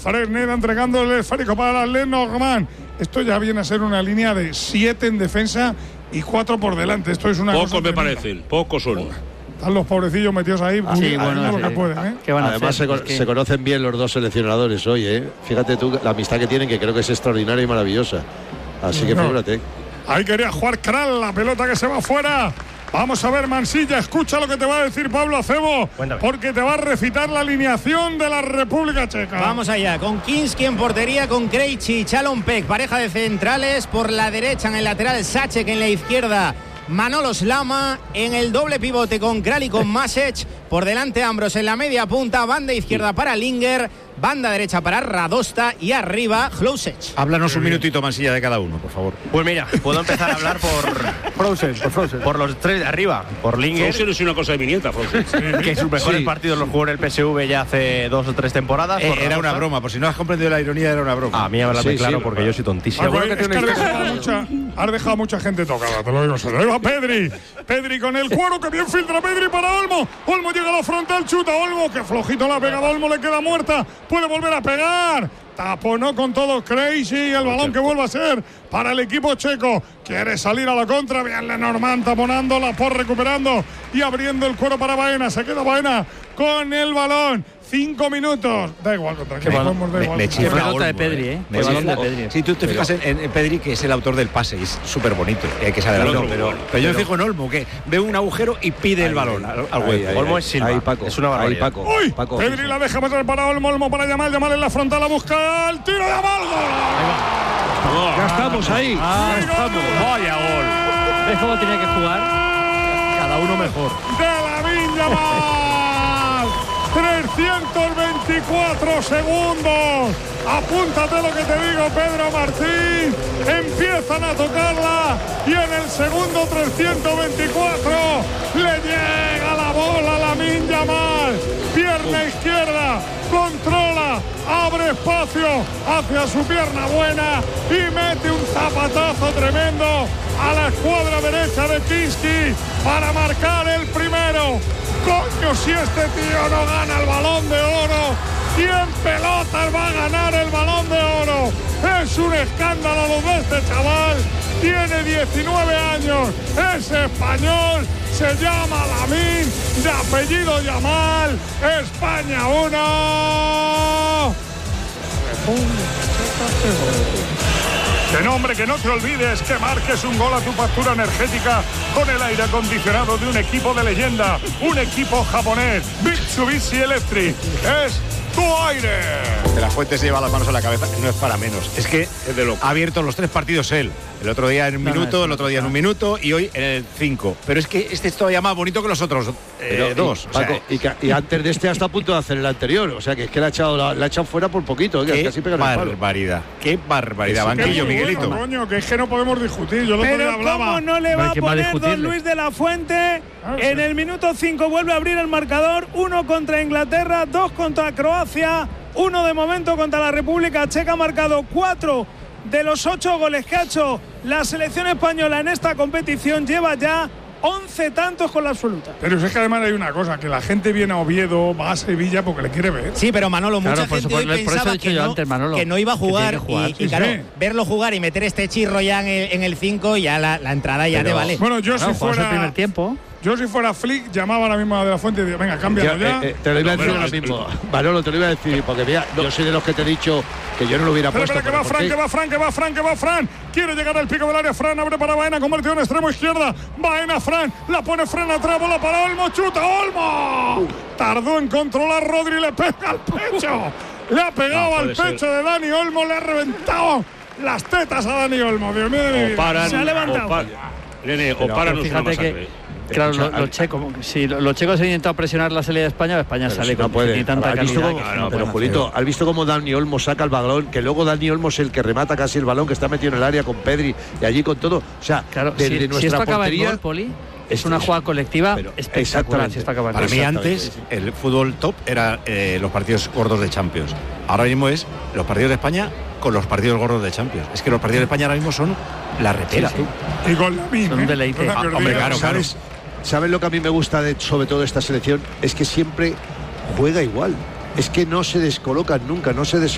Fresneda entregando el esférico para Lenormand. Esto ya viene a ser una línea de 7 en defensa y 4 por delante. Esto es una cosa Pocos me tremenda. parecen, pocos son. Están los pobrecillos metidos ahí, sí, bueno, lo que pueden, ¿eh? ¿Qué van a Además hacer? se conocen bien los dos seleccionadores hoy, ¿eh? Fíjate tú la amistad que tienen, que creo que es extraordinaria y maravillosa. Así que figúrate. Ahí quería jugar Kral, la pelota que se va fuera. Vamos a ver, Mansilla, escucha lo que te va a decir Pablo Acebo, porque te va a recitar la alineación de la República Checa. Vamos allá, con Kinski en portería, con Krejci y Chalon-Pek, pareja de centrales, por la derecha en el lateral Sacek, en la izquierda Manolo Slama, en el doble pivote con Kral y con Masech, por delante Ambros en la media punta, banda izquierda para Linger, banda derecha para Radosta y arriba Hlousek. Háblanos un minutito, Mansilla, de cada uno, por favor. Pues mira, puedo empezar a hablar por los tres de arriba, por Linger. Frozen es una cosa de minieta, Frozen. Que sus mejores partidos los jugó en el PSV ya hace 2 o 3 temporadas. Era una broma, por si no has comprendido la ironía, era una broma. A mí háblame claro, porque yo soy tontísimo. Has dejado mucha gente tocada, te lo digo. Se lo digo a Pedri con el cuero, que bien filtra Pedri para Olmo. Olmo llega a la frontal, chuta Olmo, que flojito la ha pegado Olmo, le queda muerta. Puede volver a pegar. Taponó con todo Krejci, el balón que vuelve a ser para el equipo checo. Quiere salir a la contra, bien Lenormand taponando, Laporte recuperando y abriendo el cuero para Baena. Se queda Baena con el balón. 5 minutos. Da igual, tranquilo. Me chifla pelota de Pedri, ¿eh? Me chifla. Si tú te fijas en Pedri, que es el autor del pase, y es súper bonito, hay que saber pero yo me fijo en Olmo, que ve un agujero y pide el balón al hueco. Olmo es Silva. Es una barbaridad. Paco. Pedri la deja pasar para Olmo para Yamal en la frontal, a buscar el tiro de Yamal. Ya estamos ahí. Vaya gol. ¿Ves cómo tenía que jugar? Cada uno mejor. De Lamine Yamal. 324 segundos. Apúntate lo que te digo, Pedro Martín. Empiezan a tocarla y en el segundo 324 le llega la bola a Lamine Yamal. Pierna izquierda, controla, abre espacio hacia su pierna buena y mete un zapatazo tremendo a la escuadra derecha de Kinski para marcar el primero. Coño, si este tío no gana el Balón de Oro, ¿quién pelotas va a ganar el Balón de Oro? Es un escándalo lo de este chaval. Tiene 19 años, es español, se llama Lamine, de apellido Yamal. España 1. Que nombre, que no te olvides que marques un gol a tu factura energética con el aire acondicionado de un equipo de leyenda, un equipo japonés, Mitsubishi Electric. Es tu aire. De la Fuente se lleva las manos a la cabeza, no es para menos. Es que ha abierto los 3 partidos él. El otro día en un minuto, el otro día en un minuto y hoy en el 5. Pero es que este es todavía más bonito que los otros 2. Paco, y antes de este hasta a punto de hacer el anterior. O sea, que es que la ha echado fuera por poquito. Qué casi pega el palo. barbaridad. Qué barbaridad. Banquillo, Miguelito. Bueno, coño, que es que no podemos discutir. Yo lo que hablaba. ¿Cómo no le va a poner Don Luis de la Fuente? En el minuto 5 vuelve a abrir el marcador. 1 contra Inglaterra, 2 contra Croacia, 1 de momento contra la República Checa. Ha marcado 4 de los 8 goles que ha hecho la selección española en esta competición. Lleva ya 11 tantos con la absoluta. Pero es que además hay una cosa, que la gente viene a Oviedo, va a Sevilla porque le quiere ver. Sí, pero Manolo, mucha Claro, gente hoy pensaba que no iba a jugar. Y claro, verlo jugar y meter este chirro ya en el 5, ya la entrada ya te vale. Bueno, yo si fuera el primer tiempo. Yo si fuera Flick, llamaba ahora mismo a De la Fuente y decía, venga, cámbialo ya. Te lo iba a decir ahora mismo. Manolo, te lo iba a decir, porque mira, yo soy de los que te he dicho que yo no lo hubiera puesto. Espera, que va Fran. Quiere llegar al pico del área, Fran abre para Baena, convertido en extremo izquierda. Baena, Fran, la pone Fran atrás, bola para Olmo, chuta Olmo. Tardó en controlar Rodri, le pega al pecho. Le ha pegado al pecho de Dani Olmo, le ha reventado las tetas a Dani Olmo. Dios mío, se ha levantado. Fíjate que claro, los checos han intentado presionar la salida de España, España pero sale si no con puede. Tanta calidad. Pero Julito, ¿has visto cómo Dani Olmo saca el balón? Que luego Dani Olmo es el que remata casi el balón, que está metido en el área con Pedri y allí con todo. O sea, claro, desde nuestra esto portería. Acaba en gol, Poli, es una jugada colectiva espectacular. Si esto acaba para mí antes el fútbol top era los partidos gordos de Champions. Ahora mismo es los partidos de España con los partidos gordos de Champions. Es que los partidos de España ahora mismo son la repera. Sí. Y con la misma. Son un deleite. Hombre, claro. ¿Sabes lo que a mí me gusta sobre todo de esta selección? Es que siempre juega igual. Es que no se descolocan nunca, no se